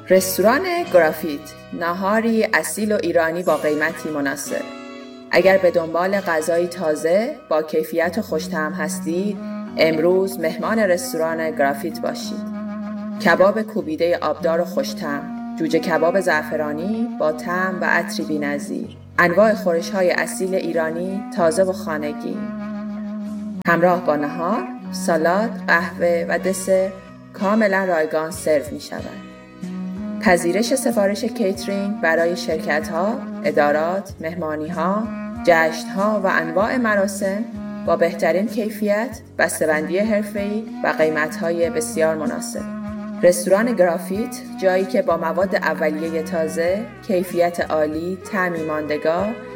رستوران گرافیت، ناهاری اصیل و ایرانی با قیمتی مناسب. اگر به دنبال غذایی تازه با کیفیت و خوش‌طعم هستید، امروز مهمان رستوران گرافیت باشید. کباب کوبیده آبدار و خوش‌طعم، جوجه کباب زعفرانی با طعم و عطری بی‌نظیر، انواع خورش‌های اصیل ایرانی تازه و خانگی، همراه با نهار، سالاد، قهوه و دسر کاملا رایگان سرو می‌شود. پذیرش سفارش کیترینگ برای شرکت‌ها، ادارات، مهمانی‌ها، جشن‌ها و انواع مراسم با بهترین کیفیت، بسته‌بندی حرفه‌ای و قیمت‌های بسیار مناسب. رستوران گرافیت، جایی که با مواد اولیه تازه، کیفیت عالی، طعمی ماندگار